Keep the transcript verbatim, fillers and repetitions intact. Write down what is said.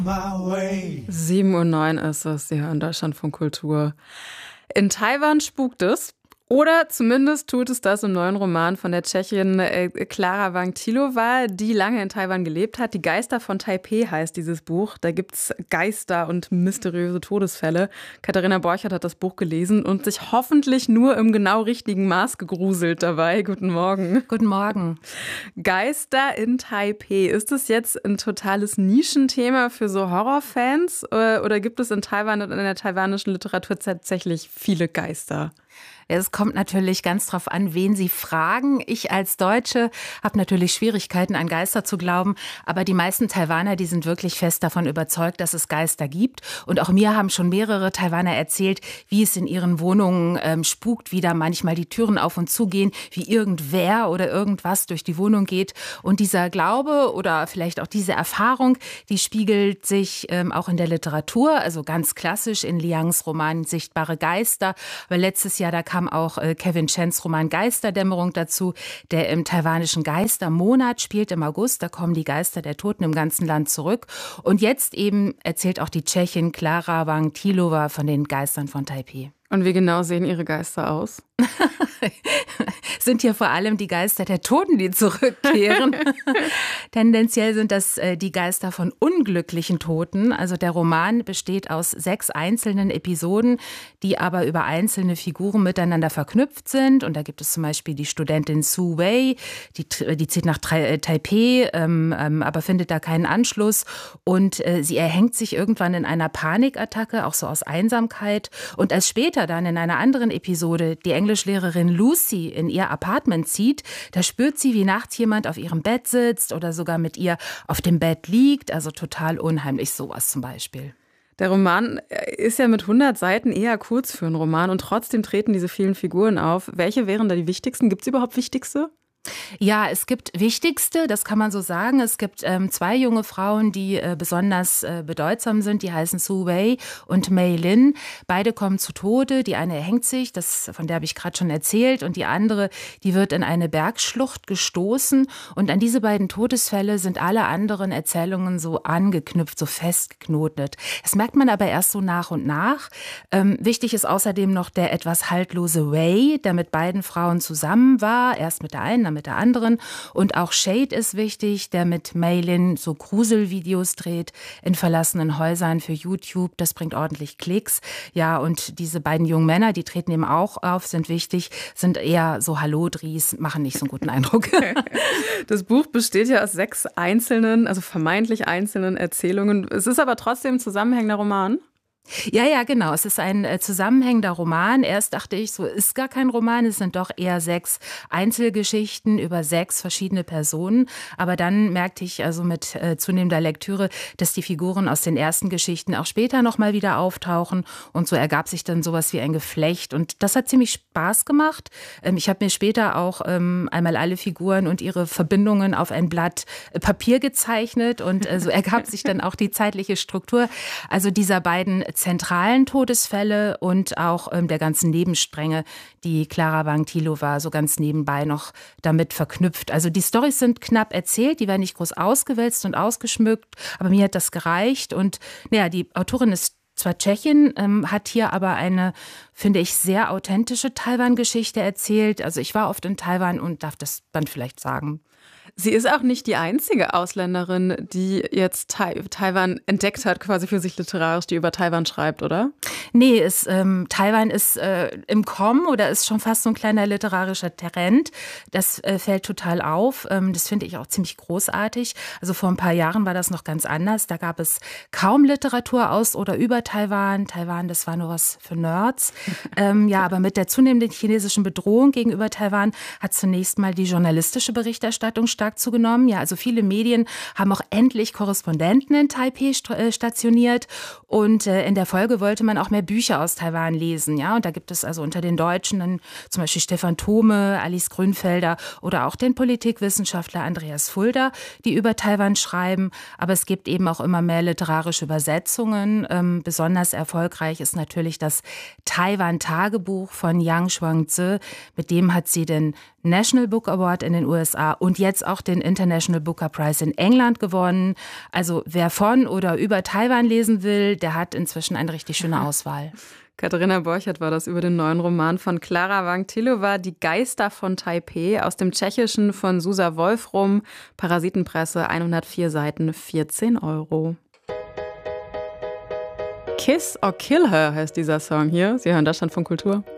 sieben Uhr neun ist es, Sie hören Deutschlandfunk Kultur. In Taiwan spukt es. Oder zumindest tut es das im neuen Roman von der Tschechin äh, Klara Vangtilova, die lange in Taiwan gelebt hat. Die Geister von Taipeh heißt dieses Buch. Da gibt's Geister und mysteriöse Todesfälle. Katharina Borchert hat das Buch gelesen und sich hoffentlich nur im genau richtigen Maß gegruselt dabei. Guten Morgen. Guten Morgen. Geister in Taipeh. Ist das jetzt ein totales Nischenthema für so Horrorfans? Oder gibt es in Taiwan und in der taiwanischen Literatur tatsächlich viele Geister? Es kommt natürlich ganz drauf an, wen Sie fragen. Ich als Deutsche habe natürlich Schwierigkeiten, an Geister zu glauben. Aber die meisten Taiwaner, die sind wirklich fest davon überzeugt, dass es Geister gibt. Und auch mir haben schon mehrere Taiwaner erzählt, wie es in ihren Wohnungen ähm, spukt, wie da manchmal die Türen auf und zu gehen, wie irgendwer oder irgendwas durch die Wohnung geht. Und dieser Glaube oder vielleicht auch diese Erfahrung, die spiegelt sich ähm, auch in der Literatur. Also ganz klassisch in Liangs Roman Sichtbare Geister. Weil letztes Jahr, da kam auch Kevin Chens Roman Geisterdämmerung dazu, der im taiwanischen Geistermonat spielt im August. Da kommen die Geister der Toten im ganzen Land zurück. Und jetzt eben erzählt auch die Tschechin Klara Vangtilova von den Geistern von Taipeh. Und wie genau sehen Ihre Geister aus? Sind hier vor allem die Geister der Toten, die zurückkehren. Tendenziell sind das äh, die Geister von unglücklichen Toten. Also der Roman besteht aus sechs einzelnen Episoden, die aber über einzelne Figuren miteinander verknüpft sind. Und da gibt es zum Beispiel die Studentin Su Wei, die, die zieht nach Taipeh, ähm, ähm, aber findet da keinen Anschluss. Und äh, sie erhängt sich irgendwann in einer Panikattacke, auch so aus Einsamkeit. Und als später dann in einer anderen Episode die Englischlehrerin Lucy in ihr Apartment zieht, da spürt sie, wie nachts jemand auf ihrem Bett sitzt oder sogar mit ihr auf dem Bett liegt. Also total unheimlich, sowas zum Beispiel. Der Roman ist ja mit hundert Seiten eher kurz für einen Roman und trotzdem treten diese vielen Figuren auf. Welche wären da die wichtigsten? Gibt es überhaupt wichtigste? Ja, es gibt wichtigste, das kann man so sagen. Es gibt ähm, zwei junge Frauen, die äh, besonders äh, bedeutsam sind. Die heißen Su Wei und Mei Lin. Beide kommen zu Tode. Die eine erhängt sich, das, von der habe ich gerade schon erzählt. Und die andere, die wird in eine Bergschlucht gestoßen. Und an diese beiden Todesfälle sind alle anderen Erzählungen so angeknüpft, so festgeknotet. Das merkt man aber erst so nach und nach. Ähm, wichtig ist außerdem noch der etwas haltlose Wei, der mit beiden Frauen zusammen war. Erst mit der einen, mit der anderen. Und auch Shade ist wichtig, der mit Mei Lin so Gruselvideos dreht in verlassenen Häusern für YouTube. Das bringt ordentlich Klicks. Ja, und diese beiden jungen Männer, die treten eben auch auf, sind wichtig, sind eher so Hallodris, machen nicht so einen guten Eindruck. Das Buch besteht ja aus sechs einzelnen, also vermeintlich einzelnen Erzählungen. Es ist aber trotzdem ein zusammenhängender Roman. Ja, ja, genau. Es ist ein äh, zusammenhängender Roman. Erst dachte ich, so ist gar kein Roman. Es sind doch eher sechs Einzelgeschichten über sechs verschiedene Personen. Aber dann merkte ich also mit äh, zunehmender Lektüre, dass die Figuren aus den ersten Geschichten auch später nochmal wieder auftauchen. Und so ergab sich dann sowas wie ein Geflecht. Und das hat ziemlich Spaß gemacht. Ähm, ich habe mir später auch ähm, einmal alle Figuren und ihre Verbindungen auf ein Blatt äh, Papier gezeichnet. Und äh, so ergab sich dann auch die zeitliche Struktur. Also dieser beiden zentralen Todesfälle und auch ähm, der ganzen Nebenstränge, die Klara Vangtilova so ganz nebenbei noch damit verknüpft. Also die Storys sind knapp erzählt, die werden nicht groß ausgewälzt und ausgeschmückt, aber mir hat das gereicht. Und naja, die Autorin ist zwar Tschechin, ähm, hat hier aber eine, finde ich, sehr authentische Taiwan-Geschichte erzählt. Also ich war oft in Taiwan und darf das dann vielleicht sagen. Sie ist auch nicht die einzige Ausländerin, die jetzt Tai- Taiwan entdeckt hat, quasi für sich literarisch, die über Taiwan schreibt, oder? Nee, es, ähm, Taiwan ist äh, im Kommen oder ist schon fast so ein kleiner literarischer Trend. Das äh, fällt total auf. Ähm, das finde ich auch ziemlich großartig. Also vor ein paar Jahren war das noch ganz anders. Da gab es kaum Literatur aus oder über Taiwan. Taiwan, das war nur was für Nerds. ähm, ja, aber mit der zunehmenden chinesischen Bedrohung gegenüber Taiwan hat zunächst mal die journalistische Berichterstattung stark zugenommen. Ja, also viele Medien haben auch endlich Korrespondenten in Taipeh stationiert und äh, in der Folge wollte man auch mehr Bücher aus Taiwan lesen. Ja, und da gibt es also unter den Deutschen dann zum Beispiel Stefan Thome, Alice Grünfelder oder auch den Politikwissenschaftler Andreas Fulda, die über Taiwan schreiben. Aber es gibt eben auch immer mehr literarische Übersetzungen. Ähm, besonders erfolgreich ist natürlich das Taiwan-Tagebuch von Yang Shuangzi. Mit dem hat sie den National Book Award in den U S A und jetzt auch den International Booker Prize in England gewonnen. Also wer von oder über Taiwan lesen will, der hat inzwischen eine richtig schöne Auswahl. Katharina Borchert war das über den neuen Roman von Klara Wang-Tillova, Die Geister von Taipeh, aus dem Tschechischen von Susa Wolfrum, Parasitenpresse, hundertvier Seiten, vierzehn Euro. Kiss or Kill Her heißt dieser Song hier. Sie hören Deutschlandfunk Kultur.